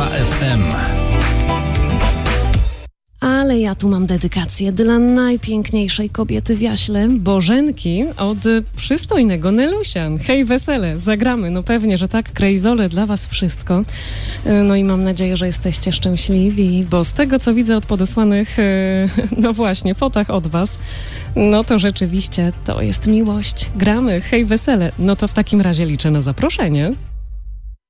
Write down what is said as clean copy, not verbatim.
FM. Ale ja tu mam dedykację dla najpiękniejszej kobiety w Jaśle, Bożenki, od przystojnego Nelusia. Hej, wesele, zagramy, no pewnie, że tak, Krejzole, dla was wszystko. No i mam nadzieję, że jesteście szczęśliwi, bo z tego, co widzę od podesłanych, no właśnie, fotach od was, no to rzeczywiście to jest miłość. Gramy, hej, wesele. No to w takim razie liczę na zaproszenie.